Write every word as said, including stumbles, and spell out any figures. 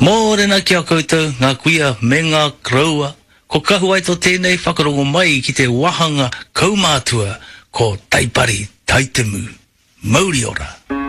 Mōrena kia koutou, ngā kuia me ngā kraua, ko kahu ai tō tēnei whakarongo mai ki te wahanga kaumātua ko Taipari Taitemu. Mauri ora.